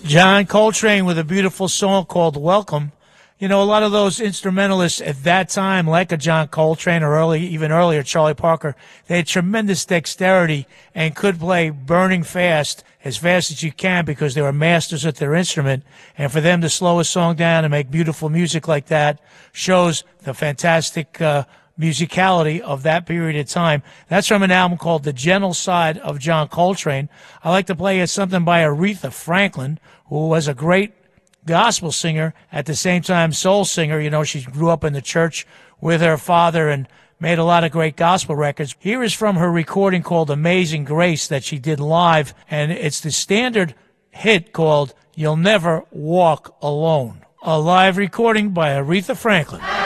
John Coltrane with a beautiful song called Welcome. You know, a lot of those instrumentalists at that time, like a John Coltrane or even earlier, Charlie Parker, they had tremendous dexterity and could play burning fast, as fast as you can, because they were masters at their instrument. And for them to slow a song down and make beautiful music like that shows the fantastic musicality of that period of time. That's from an album called The Gentle Side of John Coltrane. I like to play something by Aretha Franklin, who was a great gospel singer, at the same time soul singer. You know, she grew up in the church with her father and made a lot of great gospel records. Here is from her recording called Amazing Grace that she did live, and it's the standard hit called You'll Never Walk Alone. A live recording by Aretha Franklin.